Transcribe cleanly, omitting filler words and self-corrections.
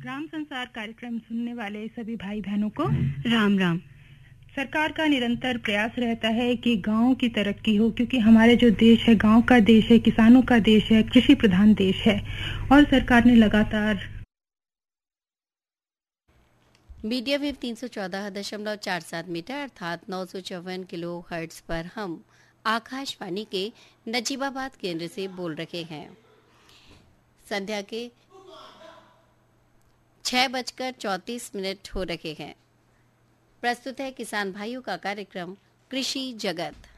ग्राम संसार कार्यक्रम सुनने वाले सभी भाई बहनों को राम राम। सरकार का निरंतर प्रयास रहता है कि गांव की तरक्की हो, क्योंकि हमारे जो देश है गांव का देश है, किसानों का देश है, कृषि प्रधान देश है। और सरकार ने लगातार मीडिया वेव 314.47 मीटर अर्थात 954 किलो हर्ट्ज पर हम आकाशवाणी के नजीबाबाद केंद्र से बोल रहे हैं। संध्या के 6:34 हो रहे हैं। प्रस्तुत है किसान भाइयों का कार्यक्रम कृषि जगत।